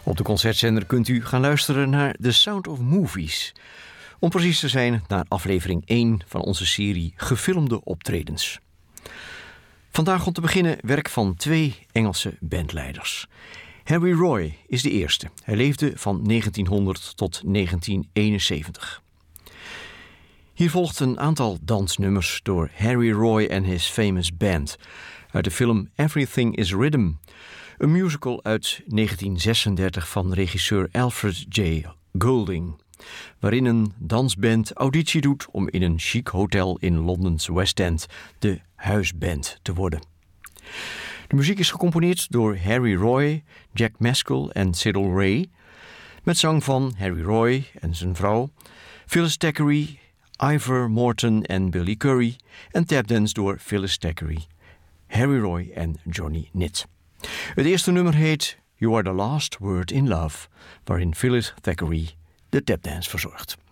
Op de concertzender kunt u gaan luisteren naar The Sound of Movies. Om precies te zijn naar aflevering 1 van onze serie Gefilmde optredens. Vandaag om te beginnen werk van 2 Engelse bandleiders. Harry Roy is de eerste. Hij leefde van 1900 tot 1971. Hier volgt een aantal dansnummers door Harry Roy en his famous band uit de film Everything is Rhythm, een musical uit 1936 van regisseur Alfred J. Goulding, waarin een dansband auditie doet om in een chic hotel in Londens West End de huisband te worden. De muziek is gecomponeerd door Harry Roy, Jack Maskell en Cyril Ray, met zang van Harry Roy en zijn vrouw, Phyllis Thackeray, Ivor Morton en Billy Currie en tapdance door Phyllis Thackeray, Harry Roy en Johnny Nitt. Het eerste nummer heet You Are the Last Word in Love, waarin Phyllis Thackeray de tapdance verzorgt.